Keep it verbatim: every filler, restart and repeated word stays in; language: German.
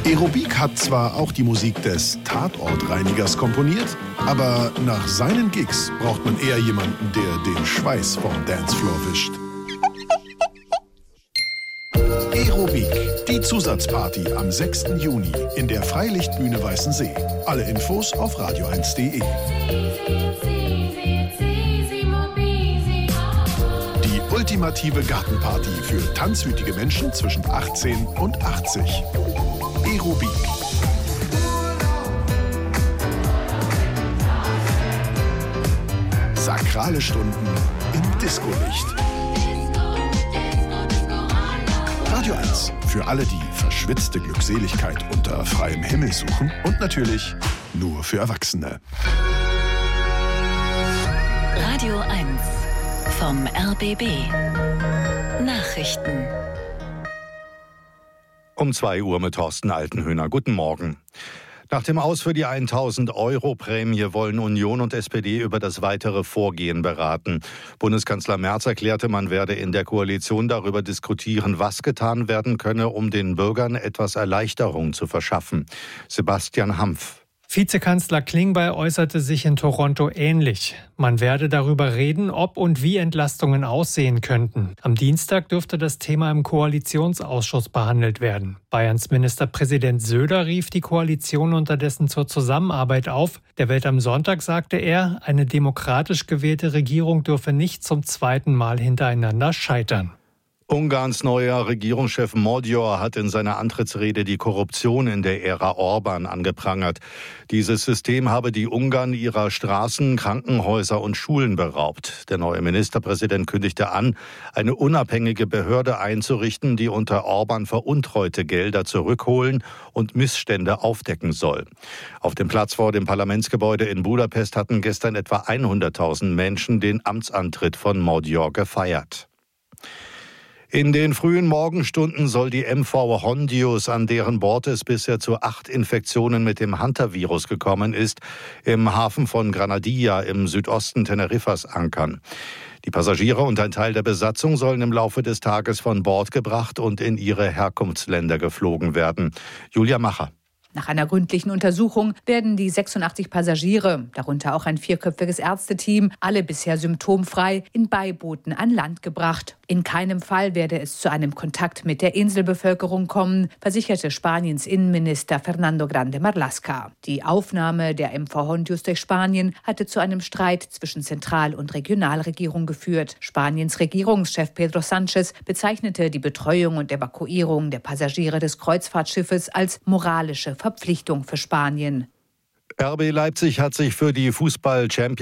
Aerobik hat zwar auch die Musik des Tatortreinigers komponiert, aber nach seinen Gigs braucht man eher jemanden, der den Schweiß vom Dancefloor wischt. Aerobik, die Zusatzparty am sechsten Juni in der Freilichtbühne Weißensee. Alle Infos auf radio eins punkt de. Die ultimative Gartenparty für tanzwütige Menschen zwischen achtzehn und achtzig. Aerobik. Sakrale Stunden im Discolicht. Radio eins. Für alle, die verschwitzte Glückseligkeit unter freiem Himmel suchen. Und natürlich nur für Erwachsene. Radio eins vom R B B. Nachrichten. Um zwei Uhr mit Thorsten Altenhöhner. Guten Morgen. Nach dem Aus für die tausend-Euro-Prämie wollen Union und S P D über das weitere Vorgehen beraten. Bundeskanzler Merz erklärte, man werde in der Koalition darüber diskutieren, was getan werden könne, um den Bürgern etwas Erleichterung zu verschaffen. Sebastian Hampf. Vizekanzler Klingbeil äußerte sich in Toronto ähnlich. Man werde darüber reden, ob und wie Entlastungen aussehen könnten. Am Dienstag dürfte das Thema im Koalitionsausschuss behandelt werden. Bayerns Ministerpräsident Söder rief die Koalition unterdessen zur Zusammenarbeit auf. Der Welt am Sonntag sagte er, eine demokratisch gewählte Regierung dürfe nicht zum zweiten Mal hintereinander scheitern. Ungarns neuer Regierungschef Magyar hat in seiner Antrittsrede die Korruption in der Ära Orban angeprangert. Dieses System habe die Ungarn ihrer Straßen, Krankenhäuser und Schulen beraubt. Der neue Ministerpräsident kündigte an, eine unabhängige Behörde einzurichten, die unter Orban veruntreute Gelder zurückholen und Missstände aufdecken soll. Auf dem Platz vor dem Parlamentsgebäude in Budapest hatten gestern etwa hunderttausend Menschen den Amtsantritt von Magyar gefeiert. In den frühen Morgenstunden soll die M V Hondius, an deren Bord es bisher zu acht Infektionen mit dem Hantavirus gekommen ist, im Hafen von Granadilla im Südosten Teneriffas ankern. Die Passagiere und ein Teil der Besatzung sollen im Laufe des Tages von Bord gebracht und in ihre Herkunftsländer geflogen werden. Julia Macher. Nach einer gründlichen Untersuchung werden die sechsundachtzig Passagiere, darunter auch ein vierköpfiges Ärzteteam, alle bisher symptomfrei, in Beibooten an Land gebracht. In keinem Fall werde es zu einem Kontakt mit der Inselbevölkerung kommen, versicherte Spaniens Innenminister Fernando Grande Marlaska. Die Aufnahme der M V Hondius durch Spanien hatte zu einem Streit zwischen Zentral- und Regionalregierung geführt. Spaniens Regierungschef Pedro Sánchez bezeichnete die Betreuung und Evakuierung der Passagiere des Kreuzfahrtschiffes als moralische Verpflichtung für Spanien. R B Leipzig hat sich für die Fußball-Champions